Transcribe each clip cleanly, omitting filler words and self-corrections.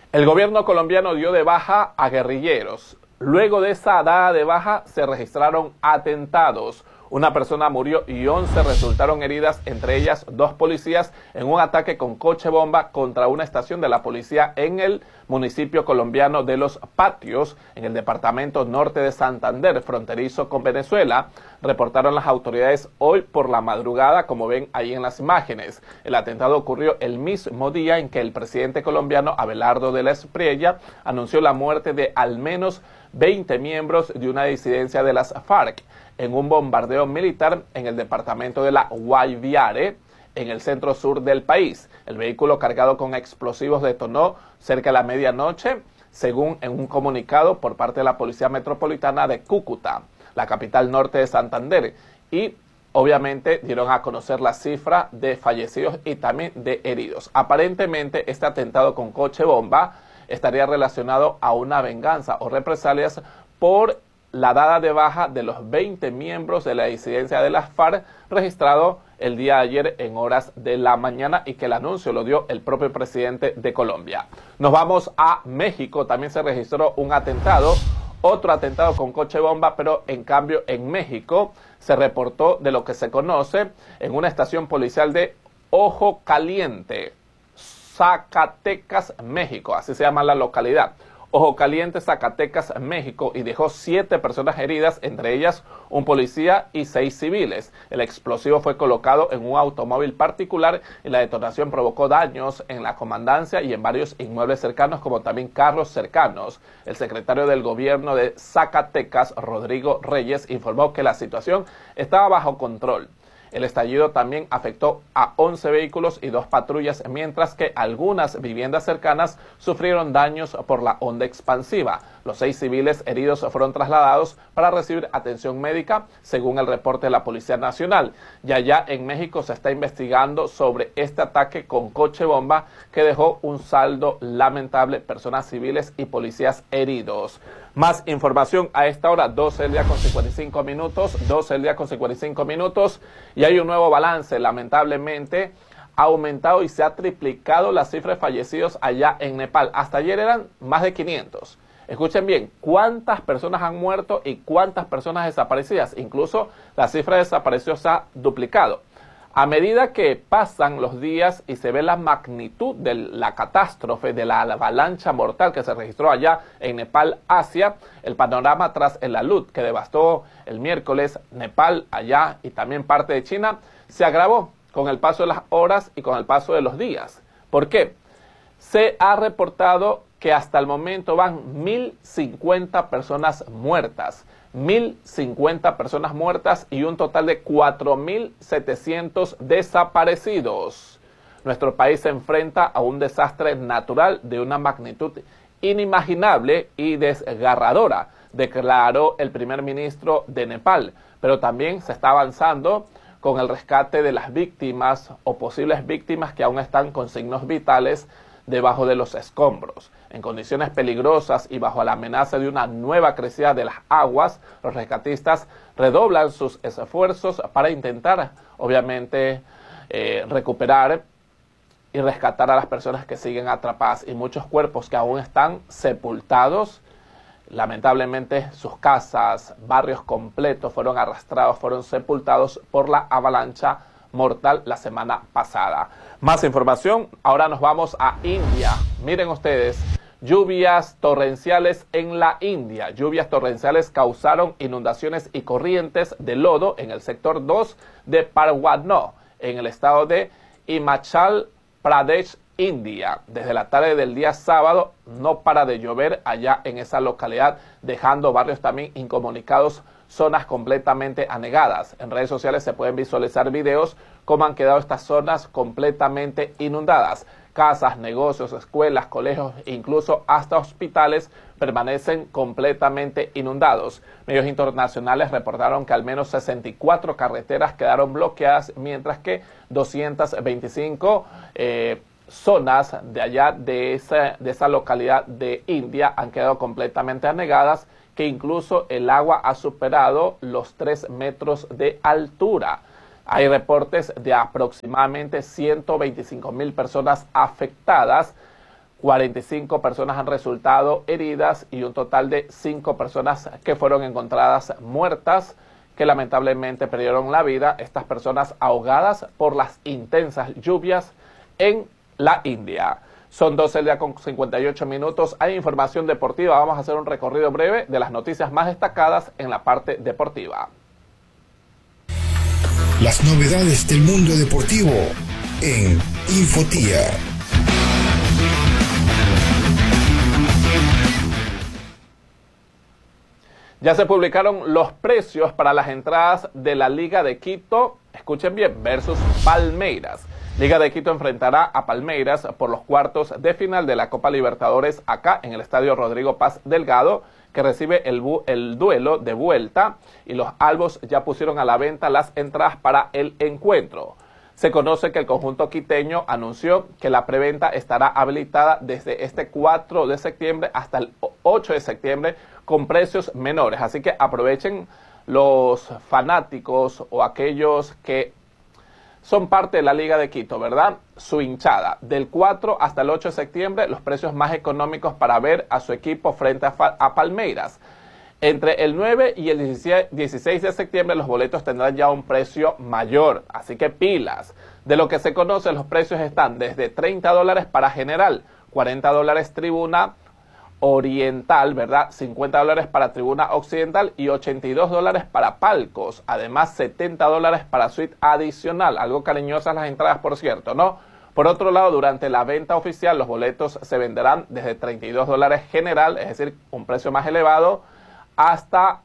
El gobierno colombiano dio de baja a guerrilleros. Luego de esa dada de baja se registraron atentados. Una persona murió y 11 resultaron heridas, entre ellas 2 policías, en un ataque con coche bomba contra una estación de la policía en el municipio colombiano de Los Patios, en el departamento norte de Santander, fronterizo con Venezuela, reportaron las autoridades hoy por la madrugada, como ven ahí en las imágenes. El atentado ocurrió el mismo día en que el presidente colombiano Abelardo de la Espriella anunció la muerte de al menos 20 miembros de una disidencia de las FARC en un bombardeo militar en el departamento de la Guaviare, en el centro sur del país. El vehículo cargado con explosivos detonó cerca de la medianoche, según en un comunicado por parte de la Policía Metropolitana de Cúcuta, la capital norte de Santander, y obviamente dieron a conocer la cifra de fallecidos y también de heridos. Aparentemente este atentado con coche bomba estaría relacionado a una venganza o represalias por la dada de baja de los 20 miembros de la disidencia de las FARC registrado el día de ayer en horas de la mañana, y que el anuncio lo dio el propio presidente de Colombia. Nos vamos a México. También se registró un atentado, otro atentado con coche bomba, pero en cambio en México se reportó de lo que se conoce en una estación policial de Ojo Caliente, Zacatecas, México, así se llama la localidad. Ojo Caliente, Zacatecas, México, y dejó 7 personas heridas, entre ellas un policía y 6 civiles. El explosivo fue colocado en un automóvil particular y la detonación provocó daños en la comandancia y en varios inmuebles cercanos, como también carros cercanos. El secretario del gobierno de Zacatecas, Rodrigo Reyes, informó que la situación estaba bajo control. El estallido también afectó a 11 vehículos y 2 patrullas, mientras que algunas viviendas cercanas sufrieron daños por la onda expansiva. Los 6 civiles heridos fueron trasladados para recibir atención médica, según el reporte de la Policía Nacional. Y allá en México se está investigando sobre este ataque con coche bomba que dejó un saldo lamentable, personas civiles y policías heridos. Más información a esta hora, 12 del día con 55 minutos, 12 del día con 55 minutos, y hay un nuevo balance. Lamentablemente ha aumentado y se ha triplicado la cifra de fallecidos allá en Nepal. Hasta ayer eran más de 500. Escuchen bien, cuántas personas han muerto y cuántas personas desaparecidas. Incluso la cifra de desaparecidos se ha duplicado. A medida que pasan los días y se ve la magnitud de la catástrofe, de la avalancha mortal que se registró allá en Nepal, Asia, el panorama tras el alud que devastó el miércoles Nepal allá y también parte de China, se agravó con el paso de las horas y con el paso de los días. ¿Por qué? Se ha reportado que hasta el momento van 1.050 personas muertas. 1.050 personas muertas y un total de 4.700 desaparecidos. Nuestro país se enfrenta a un desastre natural de una magnitud inimaginable y desgarradora, declaró el primer ministro de Nepal, pero también se está avanzando con el rescate de las víctimas o posibles víctimas que aún están con signos vitales debajo de los escombros. En condiciones peligrosas y bajo la amenaza de una nueva crecida de las aguas, los rescatistas redoblan sus esfuerzos para intentar, obviamente, recuperar y rescatar a las personas que siguen atrapadas, y muchos cuerpos que aún están sepultados. Lamentablemente sus casas, barrios completos fueron arrastrados, fueron sepultados por la avalancha mortal la semana pasada. Más información, ahora nos vamos a India. Miren ustedes, lluvias torrenciales en la India. Lluvias torrenciales causaron inundaciones y corrientes de lodo en el sector 2 de Parwano, en el estado de Himachal Pradesh, India. Desde la tarde del día sábado no para de llover allá en esa localidad, dejando barrios también incomunicados, zonas completamente anegadas. En redes sociales se pueden visualizar videos cómo han quedado estas zonas completamente inundadas. Casas, negocios, escuelas, colegios e incluso hasta hospitales permanecen completamente inundados. Medios internacionales reportaron que al menos 64 carreteras quedaron bloqueadas, mientras que 225 zonas de allá de esa localidad de India han quedado completamente anegadas, que incluso el agua ha superado los 3 metros de altura. Hay reportes de aproximadamente 125,000 personas afectadas 45 personas han resultado heridas y un total de 5 personas que fueron encontradas muertas, que lamentablemente perdieron la vida, estas personas ahogadas por las intensas lluvias en la India. Son 12 del día con 58 minutos. Hay información deportiva. Vamos a hacer un recorrido breve de las noticias más destacadas en la parte deportiva. Las novedades del mundo deportivo en Infotía. Ya se publicaron los precios para las entradas de la Liga de Quito, escuchen bien, versus Palmeiras. Liga de Quito enfrentará a Palmeiras por los cuartos de final de la Copa Libertadores acá en el Estadio Rodrigo Paz Delgado, que recibe el duelo de vuelta, y los albos ya pusieron a la venta las entradas para el encuentro. Se conoce que el conjunto quiteño anunció que la preventa estará habilitada desde este 4 de septiembre hasta el 8 de septiembre con precios menores. Así que aprovechen los fanáticos o aquellos que son parte de la Liga de Quito, ¿verdad? Su hinchada. Del 4 hasta el 8 de septiembre, los precios más económicos para ver a su equipo frente a Palmeiras. Entre el 9 y el 16 de septiembre los boletos tendrán ya un precio mayor, así que pilas. De lo que se conoce, los precios están desde $30 para general, $40 tribuna oriental, ¿verdad? $50 para tribuna occidental y $82 para palcos. Además, $70 para suite adicional. Algo cariñosas las entradas, por cierto, ¿no? Por otro lado, durante la venta oficial, los boletos se venderán desde $32 general, es decir, un precio más elevado, hasta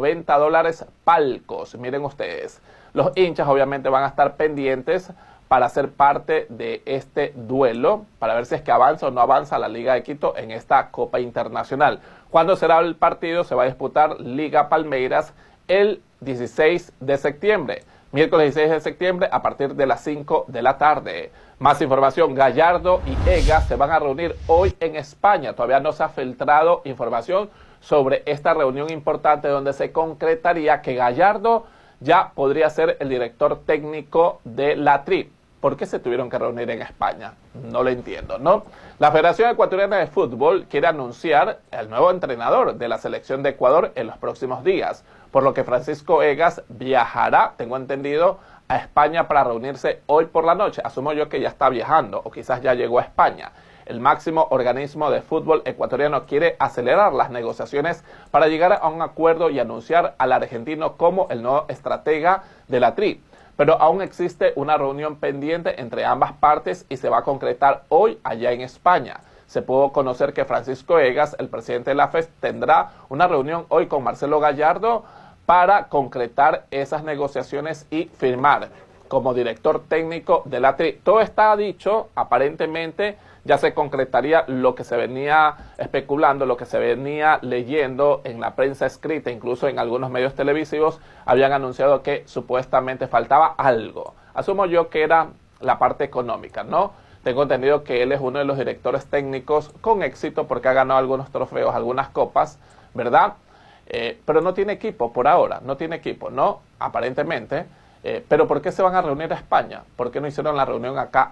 $90 palcos. Miren ustedes, los hinchas obviamente van a estar pendientes para ser parte de este duelo, para ver si es que avanza o no avanza la Liga de Quito en esta Copa Internacional. ¿Cuándo será el partido? Se va a disputar Liga Palmeiras el 16 de septiembre. Miércoles 16 de septiembre a partir de las 5 de la tarde. Más información, Gallardo y Egas se van a reunir hoy en España. Todavía no se ha filtrado información sobre esta reunión importante donde se concretaría que Gallardo ya podría ser el director técnico de la TRI. ¿Por qué se tuvieron que reunir en España? No lo entiendo, ¿no? La Federación Ecuatoriana de Fútbol quiere anunciar el nuevo entrenador de la selección de Ecuador en los próximos días, por lo que Francisco Egas viajará, tengo entendido, a España para reunirse hoy por la noche. Asumo yo que ya está viajando o quizás ya llegó a España. El máximo organismo de fútbol ecuatoriano quiere acelerar las negociaciones para llegar a un acuerdo y anunciar al argentino como el nuevo estratega de la TRI. Pero aún existe una reunión pendiente entre ambas partes y se va a concretar hoy allá en España. Se pudo conocer que Francisco Egas, el presidente de la FES, tendrá una reunión hoy con Marcelo Gallardo para concretar esas negociaciones y firmar como director técnico de la TRI. Todo está dicho, aparentemente ya se concretaría lo que se venía especulando, lo que se venía leyendo en la prensa escrita, incluso en algunos medios televisivos habían anunciado que supuestamente faltaba algo. Asumo yo que era la parte económica, ¿no? Tengo entendido que él es uno de los directores técnicos con éxito porque ha ganado algunos trofeos, algunas copas, ¿verdad? Pero no tiene equipo por ahora, no tiene equipo, ¿no? Aparentemente. Pero ¿por qué se van a reunir a España? ¿Por qué no hicieron la reunión acá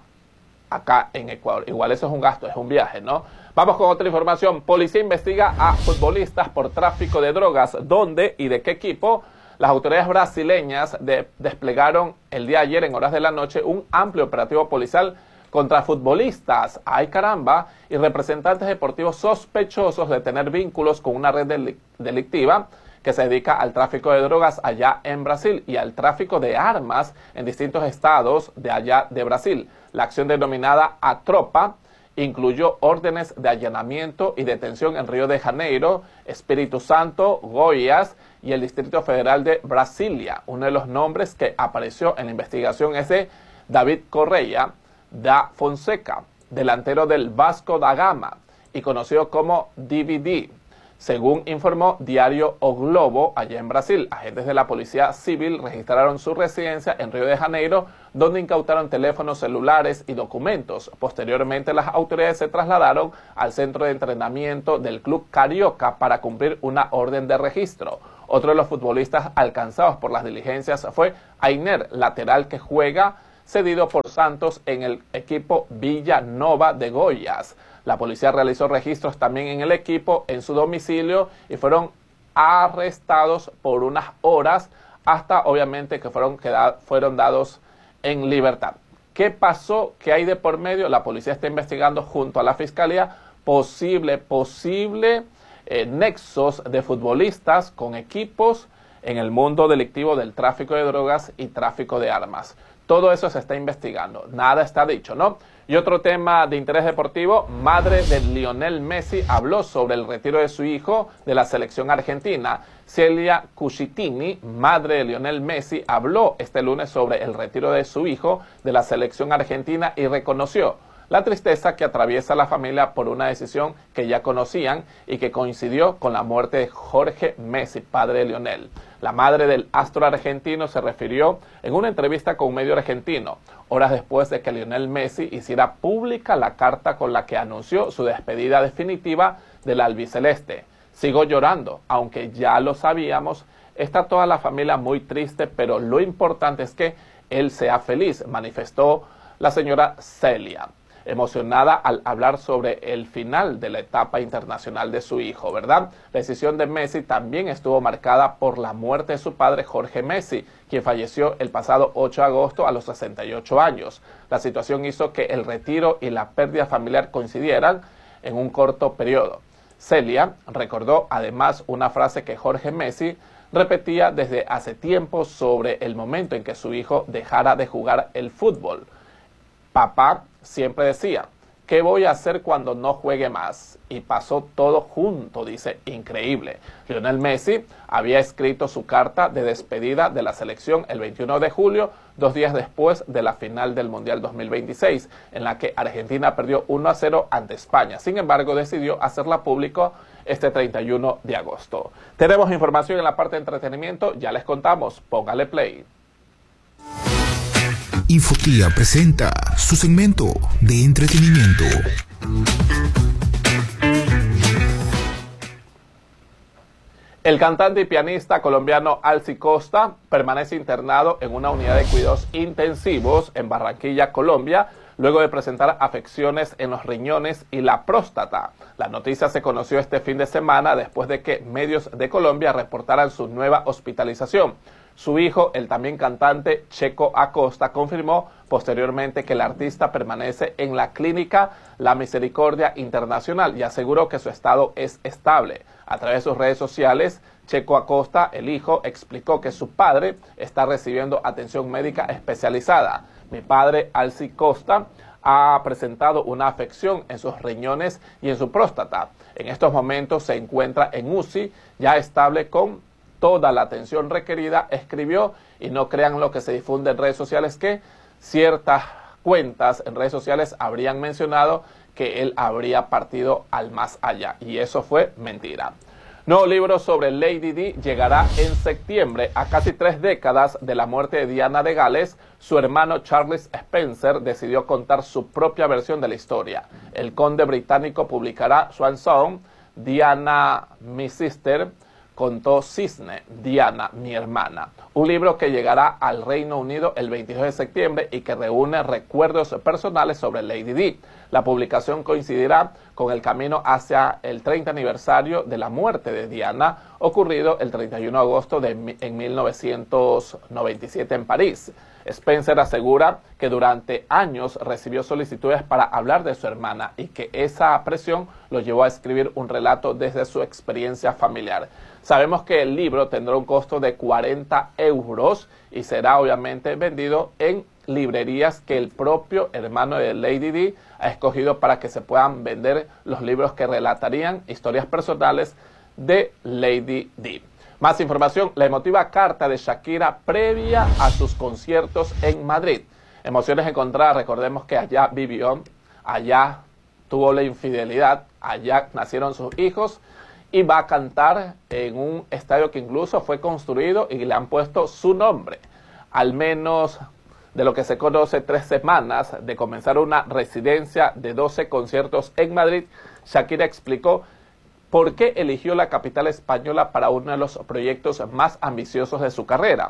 en Ecuador? Igual eso es un gasto, es un viaje, ¿no? Vamos con otra información. Policía investiga a futbolistas por tráfico de drogas. ¿Dónde y de qué equipo? Las autoridades brasileñas desplegaron el día de ayer en horas de la noche un amplio operativo policial contra futbolistas, ¡ay caramba!, y representantes deportivos sospechosos de tener vínculos con una red delictiva que se dedica al tráfico de drogas allá en Brasil y al tráfico de armas en distintos estados de allá de Brasil. La acción denominada A Tropa incluyó órdenes de allanamiento y detención en Río de Janeiro, Espíritu Santo, Goiás y el Distrito Federal de Brasilia. Uno de los nombres que apareció en la investigación es de David Correia da Fonseca, delantero del Vasco da Gama y conocido como DVD. Según informó Diario O Globo, allá en Brasil, agentes de la Policía Civil registraron su residencia en Río de Janeiro, donde incautaron teléfonos celulares y documentos. Posteriormente, las autoridades se trasladaron al centro de entrenamiento del Club Carioca para cumplir una orden de registro. Otro de los futbolistas alcanzados por las diligencias fue Ainer, lateral que juega cedido por Santos en el equipo Villanova de Goiás. La policía realizó registros también en el equipo, en su domicilio, y fueron arrestados por unas horas hasta obviamente que fueron dados en libertad. ¿Qué pasó? ¿Qué hay de por medio? La policía está investigando junto a la fiscalía posible nexos de futbolistas con equipos en el mundo delictivo del tráfico de drogas y tráfico de armas. Todo eso se está investigando, nada está dicho, ¿no? Y otro tema de interés deportivo, madre de Lionel Messi habló sobre el retiro de su hijo de la selección argentina. Celia Cuscitini, madre de Lionel Messi, habló este lunes sobre el retiro de su hijo de la selección argentina y reconoció la tristeza que atraviesa la familia por una decisión que ya conocían y que coincidió con la muerte de Jorge Messi, padre de Lionel. La madre del astro argentino se refirió en una entrevista con un medio argentino, horas después de que Lionel Messi hiciera pública la carta con la que anunció su despedida definitiva del albiceleste. Sigo llorando, aunque ya lo sabíamos, está toda la familia muy triste, pero lo importante es que él sea feliz, manifestó la señora Celia, emocionada al hablar sobre el final de la etapa internacional de su hijo, ¿verdad? La decisión de Messi también estuvo marcada por la muerte de su padre Jorge Messi, quien falleció el pasado 8 de agosto a los 68 años. La situación hizo que el retiro y la pérdida familiar coincidieran en un corto periodo. Celia recordó además una frase que Jorge Messi repetía desde hace tiempo sobre el momento en que su hijo dejara de jugar el fútbol. Papá siempre decía, ¿qué voy a hacer cuando no juegue más? Y pasó todo junto, dice, increíble. Lionel Messi había escrito su carta de despedida de la selección el 21 de julio, 2 días después de la final del Mundial 2026, en la que Argentina perdió 1-0 ante España. Sin embargo, decidió hacerla público este 31 de agosto. Tenemos información en la parte de entretenimiento, ya les contamos, póngale play. Infotía presenta su segmento de entretenimiento. El cantante y pianista colombiano Alci Costa permanece internado en una unidad de cuidados intensivos en Barranquilla, Colombia, luego de presentar afecciones en los riñones y la próstata. La noticia se conoció este fin de semana después de que medios de Colombia reportaran su nueva hospitalización. Su hijo, el también cantante Checo Acosta, confirmó posteriormente que el artista permanece en la clínica La Misericordia Internacional y aseguró que su estado es estable. A través de sus redes sociales, Checo Acosta, el hijo, explicó que su padre está recibiendo atención médica especializada. Mi padre, Alci Costa, ha presentado una afección en sus riñones y en su próstata. En estos momentos se encuentra en UCI, ya estable con toda la atención requerida, escribió, y no crean lo que se difunde en redes sociales, que ciertas cuentas en redes sociales habrían mencionado que él habría partido al más allá, y eso fue mentira. Nuevo libro sobre Lady Di llegará en septiembre. A casi 3 décadas de la muerte de Diana de Gales, su hermano Charles Spencer decidió contar su propia versión de la historia. El conde británico publicará Swan Song, Diana, Mi Sister, contó Cisne, Diana, mi hermana, un libro que llegará al Reino Unido el 22 de septiembre y que reúne recuerdos personales sobre Lady Di. La publicación coincidirá con el camino hacia el 30 aniversario de la muerte de Diana, ocurrido el 31 de agosto en 1997 en París. Spencer asegura que durante años recibió solicitudes para hablar de su hermana y que esa presión lo llevó a escribir un relato desde su experiencia familiar. Sabemos que el libro tendrá un costo de 40 euros y será obviamente vendido en librerías que el propio hermano de Lady Di ha escogido para que se puedan vender los libros que relatarían historias personales de Lady Di. Más información, la emotiva carta de Shakira previa a sus conciertos en Madrid. Emociones encontradas, recordemos que allá vivió, allá tuvo la infidelidad, allá nacieron sus hijos y va a cantar en un estadio que incluso fue construido y le han puesto su nombre. Al menos de lo que se conoce 3 semanas de comenzar una residencia de 12 conciertos en Madrid, Shakira explicó por qué eligió la capital española para uno de los proyectos más ambiciosos de su carrera.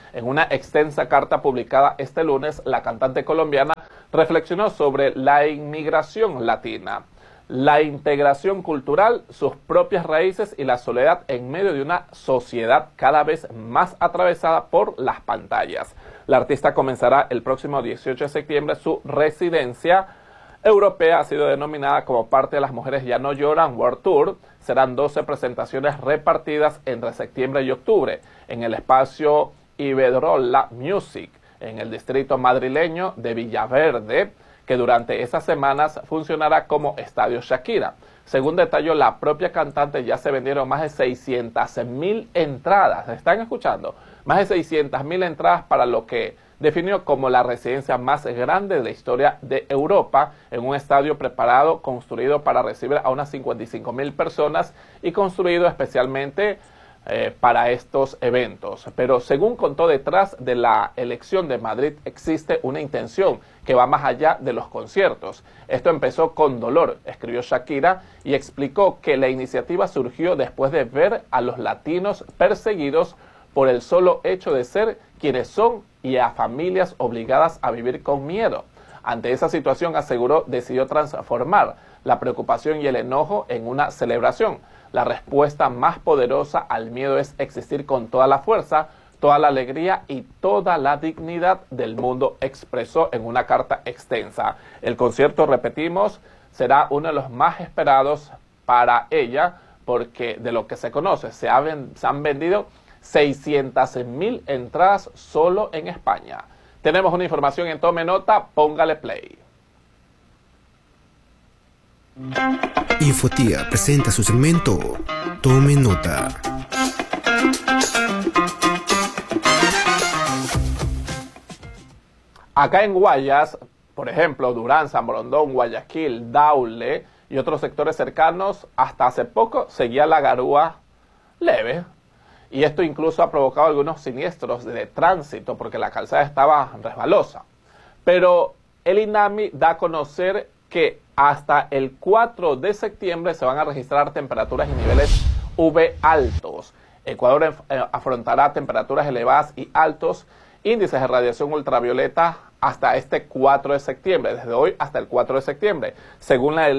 En una extensa carta publicada este lunes, la cantante colombiana reflexionó sobre la inmigración latina, la integración cultural, sus propias raíces y la soledad en medio de una sociedad cada vez más atravesada por las pantallas. La artista comenzará el próximo 18 de septiembre su residencia europea. Ha sido denominada como parte de Las Mujeres Ya No Lloran World Tour. Serán 12 presentaciones repartidas entre septiembre y octubre en el espacio Iberdrola Music, en el distrito madrileño de Villaverde, que durante esas semanas funcionará como Estadio Shakira. Según detalló la propia cantante, ya se vendieron más de 600.000 entradas. ¿Están escuchando? Más de 600.000 entradas para lo que definió como la residencia más grande de la historia de Europa, en un estadio preparado, construido para recibir a unas 55.000 personas y construido especialmente para estos eventos. Pero según contó, detrás de la elección de Madrid existe una intención que va más allá de los conciertos. Esto empezó con dolor, escribió Shakira, y explicó que la iniciativa surgió después de ver a los latinos perseguidos por el solo hecho de ser quienes son y a familias obligadas a vivir con miedo. Ante esa situación, aseguró, decidió transformar la preocupación y el enojo en una celebración. La respuesta más poderosa al miedo es existir con toda la fuerza, toda la alegría y toda la dignidad del mundo, expresó en una carta extensa. El concierto, repetimos, será uno de los más esperados para ella, porque de lo que se conoce se han vendido 600.000 entradas solo en España. Tenemos una información en Tome Nota, póngale play. Infotía presenta su segmento Tome Nota. Acá en Guayas, por ejemplo, Durán, San Borondón, Guayaquil, Daule y otros sectores cercanos, hasta hace poco seguía la garúa leve. Y esto incluso ha provocado algunos siniestros de tránsito porque la calzada estaba resbalosa. Pero el INAMI da a conocer que hasta el 4 de septiembre se van a registrar temperaturas y niveles UV altos. Ecuador afrontará temperaturas elevadas y altos índices de radiación ultravioleta hasta este 4 de septiembre, desde hoy hasta el 4 de septiembre, según la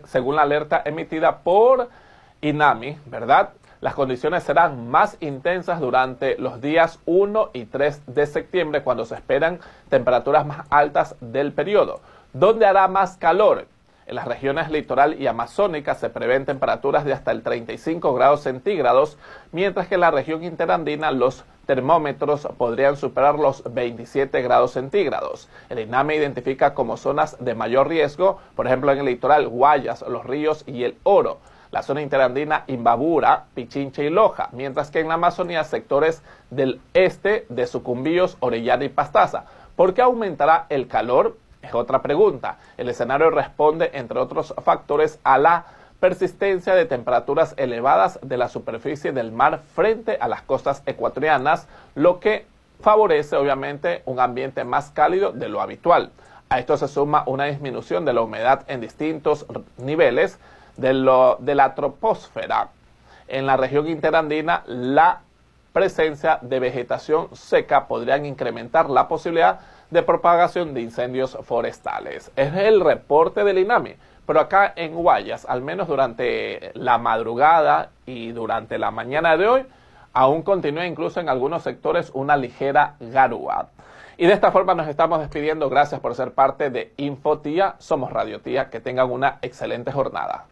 alerta emitida por INAMI, ¿verdad? Las condiciones serán más intensas durante los días 1 y 3 de septiembre, cuando se esperan temperaturas más altas del periodo. ¿Dónde hará más calor? En las regiones litoral y amazónica se prevén temperaturas de hasta el 35 grados centígrados, mientras que en la región interandina los termómetros podrían superar los 27 grados centígrados. El INAMI identifica como zonas de mayor riesgo, por ejemplo, en el litoral, Guayas, Los Ríos y El Oro. La zona interandina, Imbabura, Pichincha y Loja, mientras que en la Amazonía, sectores del este de Sucumbíos, Orellana y Pastaza. ¿Por qué aumentará el calor? Es otra pregunta. El escenario responde, entre otros factores, a la persistencia de temperaturas elevadas de la superficie del mar frente a las costas ecuatorianas, lo que favorece obviamente un ambiente más cálido de lo habitual. A esto se suma una disminución de la humedad en distintos niveles de la troposfera. En la región interandina, la presencia de vegetación seca podrían incrementar la posibilidad de propagación de incendios forestales. Es el reporte del INAMI, pero acá en Guayas, al menos durante la madrugada y durante la mañana de hoy, aún continúa incluso en algunos sectores una ligera garúa. Y de esta forma nos estamos despidiendo. Gracias por ser parte de Infotía. Somos Radio Tía. Que tengan una excelente jornada.